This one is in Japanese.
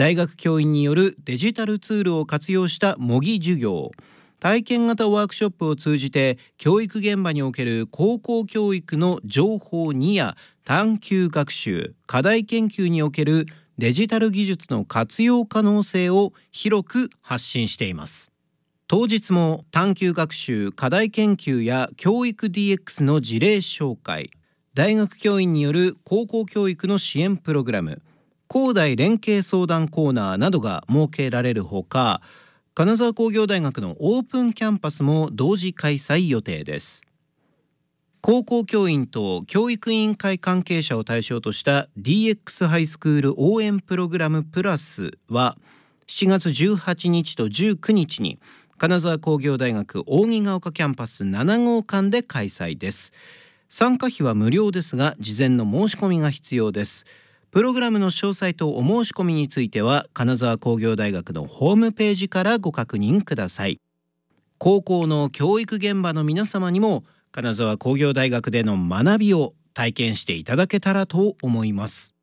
大学教員によるデジタルツールを活用した模擬授業、体験型ワークショップを通じて教育現場における高校教育の情報にや探究学習、課題研究におけるデジタル技術の活用可能性を広く発信しています。当日も探究学習、課題研究や教育 DX の事例紹介、大学教員による高校教育の支援プログラム、高大連携相談コーナーなどが設けられるほか、金沢工業大学のオープンキャンパスも同時開催予定です。高校教員と教育委員会関係者を対象とした DX ハイスクール応援プログラムプラスは7月18日と19日に金沢工業大学扇ヶ丘キャンパス7号館で開催です。参加費は無料ですが事前の申し込みが必要です。プログラムの詳細とお申し込みについては金沢工業大学のホームページからご確認ください。高校の教育現場の皆様にも金沢工業大学での学びを体験していただけたらと思います。